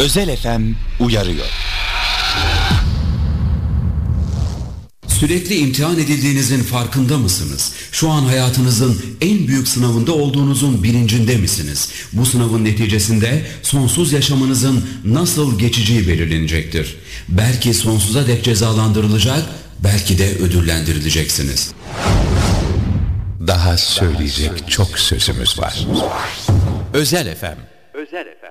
Özel FM uyarıyor. Sürekli imtihan edildiğinizin farkında mısınız? Şu an hayatınızın en büyük sınavında olduğunuzun bilincinde misiniz? Bu sınavın neticesinde sonsuz yaşamınızın nasıl geçeceği belirlenecektir. Belki sonsuza dek cezalandırılacak, belki de ödüllendirileceksiniz. Daha söyleyecek çok sözümüz var. Özel FM. Özel FM.